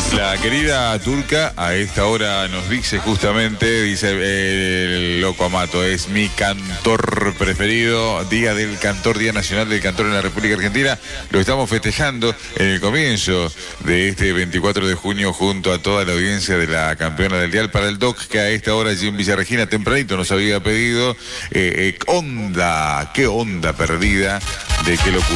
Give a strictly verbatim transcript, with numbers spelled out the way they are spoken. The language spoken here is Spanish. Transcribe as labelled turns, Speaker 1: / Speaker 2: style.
Speaker 1: La querida Turca a esta hora nos dice justamente, dice el Loco Amato, es mi cantor preferido, Día del Cantor, Día Nacional del Cantor en la República Argentina. Lo estamos festejando en el comienzo de este veinticuatro de junio junto a toda la audiencia de la campeona del Dial para el Doc, que a esta hora allí en Villa Regina tempranito nos había pedido eh, eh, onda, qué onda perdida de qué locura.